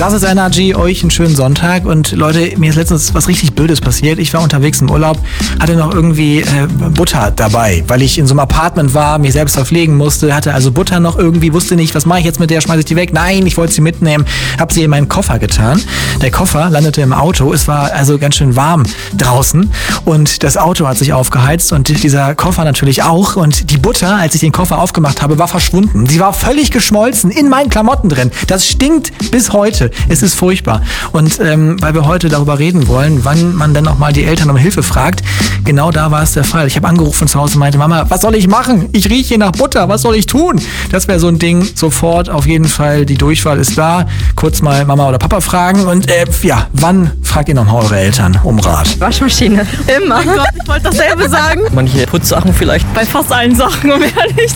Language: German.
Das ist Energy, euch einen schönen Sonntag. Und Leute, mir ist letztens was richtig Blödes passiert. Ich war unterwegs im Urlaub, hatte noch irgendwie Butter dabei, weil ich in so einem Apartment war, mich selbst verpflegen musste, hatte also Butter noch irgendwie, wusste nicht, was mache ich jetzt mit der, schmeiße ich die weg? Nein, ich wollte sie mitnehmen, habe sie in meinen Koffer getan. Der Koffer landete im Auto, es war also ganz schön warm draußen und das Auto hat sich aufgeheizt und dieser Koffer natürlich auch. Und die Butter, als ich den Koffer aufgemacht habe, war verschwunden. Sie war völlig geschmolzen in meinen Klamotten drin. Das stinkt bis heute. Es ist furchtbar. Und weil wir heute darüber reden wollen, wann man dann auch mal die Eltern um Hilfe fragt, genau da war es der Fall. Ich habe angerufen zu Hause und meinte, Mama, was soll ich machen? Ich rieche hier nach Butter. Was soll ich tun? Das wäre so ein Ding. Sofort auf jeden Fall, die Durchwahl ist da. Kurz mal Mama oder Papa fragen. Und wann fragt ihr nochmal eure Eltern um Rat? Waschmaschine. Immer. Oh Gott, ich wollte dasselbe sagen. Manche Putzsachen vielleicht. Bei fast allen Sachen, um ehrlich